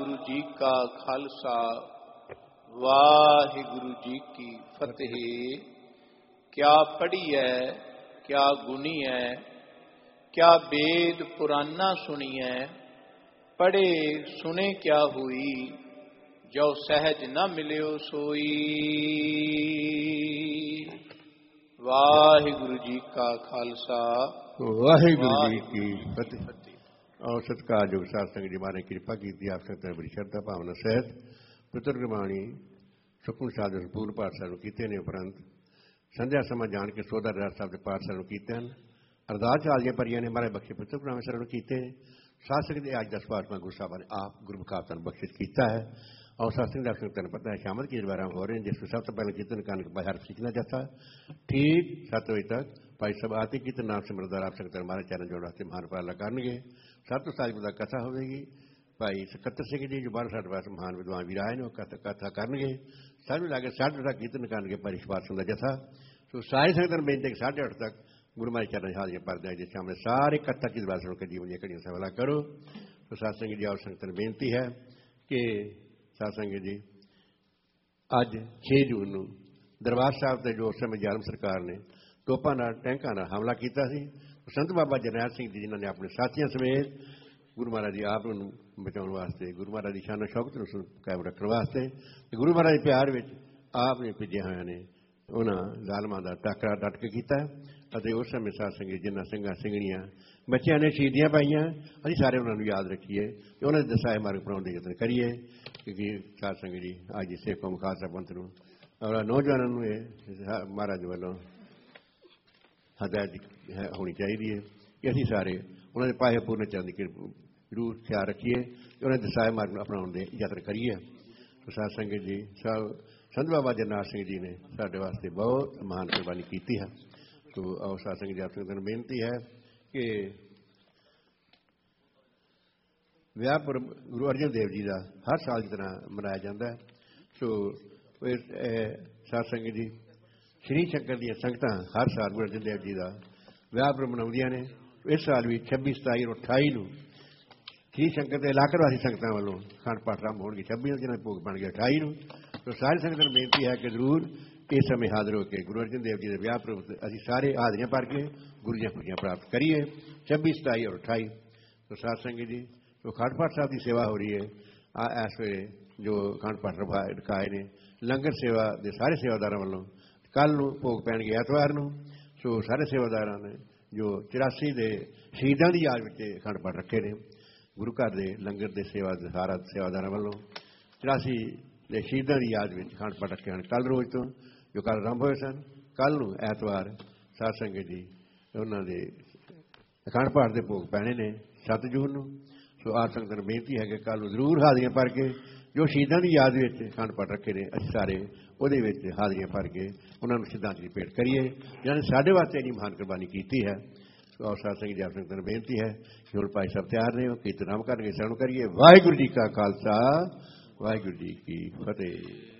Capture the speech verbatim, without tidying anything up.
वाहिगुरु जी का खालसा वाहिगुरु जी की फतेह। क्या पढ़ी है क्या गुनी है, क्या वेद पुराना सुनी है, पढ़े सुने क्या हुई, जो सहज न मिलियो सोई। वाहिगुरु जी का खालसा वाहिगुरु जी की फतेह। और सत्कारयोग साध संगत जी महाराज कृपा की आप संगत ने बड़ी श्रद्धा भावना सहित पितृगमाणी सुखमन साध पूर्ण पाठ सानू कीते ने। उपरंत संध्या समा जान के सोधा रहस्य साहब के पाठ सानू कीते हैं। अरदास चालियां परियां ने महाराज बख्शे पितृगमाण सानू कीते। साध संगत आज दस पाठवा गुरु साहब ने आप गुरु मुखातन बख्शित किया है। और सत्संग दर्शन तेन पता है शामत की द्वारा हो रहे हैं, जिसमें सबसे पहले कीर्तन कान के बाहर सीखना जाता है। ठीक सात बजे तक भाई सब आते कीर्तन नाम से मरदार आप सकते हमारे चैनल जोड़ वास्ते महान पाला करनगे। सत्त साल बाद कथा होगी। भाई सकत्तर सिंह जी जो बारह साठ वास महान विद्वान भी आए ने कथा कथा करनगे। साढ़े लागे साढ़े तक कीर्तन कान के परिवार सुनता जथा। तो सारी संगत बेनती है साढ़े अठ तक गुरु माई चरण हाजिर पर जाए जिस सामने सारे कथा की बात सुनकर जीवन की कड़ियां सवाल करो। तो सत्संग जी और संगत बेनती है कि सत्संग जी अज छे जून को दरबार साहब से जो उस समय जालम सरकार ने तोपां नाल टैंकां नाल हमला किया सी, संत बाबा जरनैल सिंह जी जिन्होंने अपने साथियों समेत गुरु महाराज जी आप बचाने वास्ते, गुरु महाराज की शान शौकत कायम रखने वास्ते, गुरु महाराज के प्यार में आपने भेजे हुए ने उन्होंने जालमां का टाकरा डट के किया। उस समय सत्संग जिन्होंने सिंघा सिंघणियां बच्चों ने शहीदियां पाइयां असीं सारे उन्होंने याद रखिए, उन्होंने दसाए मार्ग अपनाने के यतन करिए। क्योंकि सत्संग जी अज सिख कौम खालसा पंथ नूं और नौजवानों महाराज वालों हदायत होनी चाहिए कि असीं सारे उन्होंने पाए पूर्ण चंद के जरूर ख्याल रखिए, उन्होंने दसाए मार्ग अपनाने के यतन करिए। तो सत्संग जी सब संत बाबा जरनैल सिंह जी ने साडे वास्ते बहुत महान कुर्बानी की है। तो और सत्संग जी आप संगत बेनती है कि विआह पुरब गुरु अर्जन देव जी का हर साल की तरह मनाया जाता है। सो सत्संग जी श्री शंकर दी संगत हर साल गुरु अर्जन देव जी का विआह पुरब मनाउंदियां ने। इस साल भी छब्बी सताई और अठाई नूं श्री शंकर के इलाके वासी संगतां वालों खंड पाठ आरंभ होणगे। छब्बी जिन्हें भोग बन गया अठाई नूं। तो सारी संगत नूं बेनती है कि जरूर इस समय हाजिर होकर गुरु अर्जन देव जी के विआह पुरब असीं सारे हाजरियां भर के गुरु दी खुशियां प्राप्त करिए। छब्बी सताई और अठाई तो सत्संग जी तो खंड पाठ साहब की सेवा हो रही है। आ इस वे जो खंड पाठ रखाए ने लंगर सेवा के सारे सेवादारों वालों कल नूं भोग पैणगे एतवार नूं। सो सारे सेवादारां ने जो चौरासी के शहीदों की याद में खंड पाठ रखे ने गुरु घर के लंगर के सेवा सारा सेवादारों वालों चौरासी के शहीदों की याद में खंड पाठ रखे हैं। कल रोज तो जो कल आरंभ हुए सन कल नूं एतवार सत्संग जी उन्होंने अखंड पाठ के भोग पैने ने सत्त जून नूं। सो आप संगत नूं बेनती है कि कल जरूर हाजरियां भर के जो शहीदों की याद में अखंड पाठ रखे ने असीं सारे उहदे विच हाजरियां भर के उन्होंने श्रद्धांजलि भेंट करिए जिन्होंने साडे वास्ते इन्नी महान कुर्बानी की है। सो और सत्संग जी आप संगत नूं बेनती है कि हुण भाई सब तैयार ने कीर्तन आरंभ करके शरण करिए। वाहिगुरू जी का खालसा वाहिगुरू जी की फतेह।